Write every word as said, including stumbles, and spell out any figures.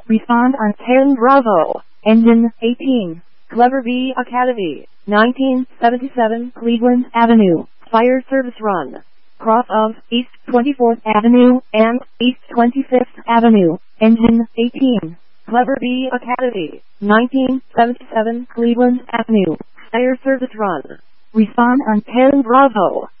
Respond on ten Bravo. Engine eighteen. Clever Bee Academy. nineteen seventy-seven Cleveland Avenue. Fire service run. Cross of East twenty-fourth Avenue and East twenty-fifth Avenue. Engine eighteen. Clever Bee Academy. nineteen seventy-seven Cleveland Avenue. Fire service run. Respond on ten Bravo.